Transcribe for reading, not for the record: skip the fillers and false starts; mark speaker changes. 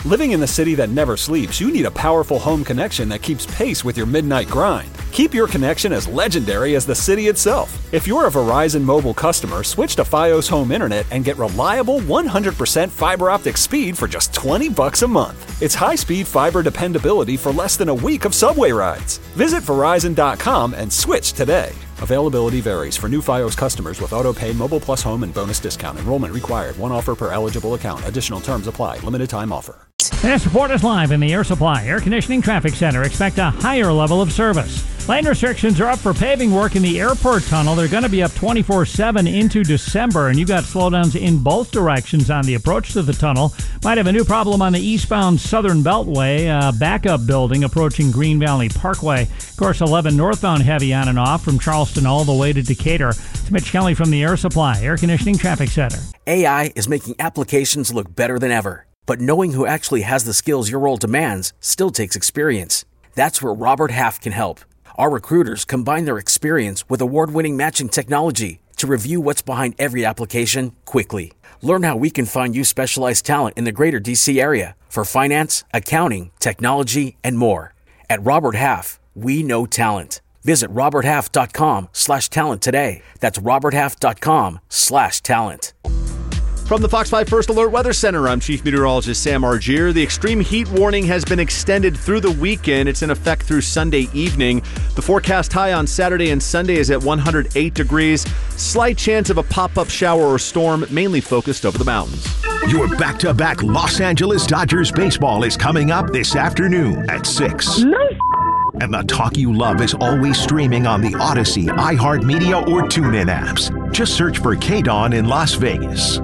Speaker 1: Living in the city that never sleeps, you need a powerful home connection that keeps pace with your midnight grind. Keep your connection as legendary as the city itself. If you're a Verizon mobile customer, switch to Fios Home Internet and get reliable 100% fiber optic speed for just $20 a month. It's high-speed fiber dependability for less than a week of subway rides. Visit Verizon.com and switch today. Availability varies for new Fios customers with auto-pay, Mobile Plus Home, and bonus discount. Enrollment required. One offer per eligible account. Additional terms apply. Limited time offer.
Speaker 2: This report is live in the Air Supply Air Conditioning Traffic Center. Expect a higher level of service. Lane restrictions are up for paving work in the airport tunnel. They're going to be up 24/7 into December, and you've got slowdowns in both directions on the approach to the tunnel. Might have a new problem on the eastbound Southern Beltway, backup building approaching Green Valley Parkway. Of course, 11 northbound heavy on and off from Charleston all the way to Decatur. It's Mitch Kelly from the Air Supply Air Conditioning Traffic Center.
Speaker 3: AI is making applications look better than ever. But knowing who actually has the skills your role demands still takes experience. That's where Robert Half can help. Our recruiters combine their experience with award-winning matching technology to review what's behind every application quickly. Learn how we can find you specialized talent in the greater D.C. area for finance, accounting, technology, and more. At Robert Half, we know talent. Visit roberthalf.com/talent today. That's roberthalf.com/talent.
Speaker 4: From the Fox 5 First Alert Weather Center, I'm Chief Meteorologist Sam Argier. The extreme heat warning has been extended through the weekend. It's in effect through Sunday evening. The forecast high on Saturday and Sunday is at 108 degrees. Slight chance of a pop-up shower or storm, mainly focused over the mountains.
Speaker 5: Your back-to-back Los Angeles Dodgers baseball is coming up this afternoon at 6. And the talk you love is always streaming on the Odyssey, iHeartMedia, or TuneIn apps. Just search for KDAWN in Las Vegas.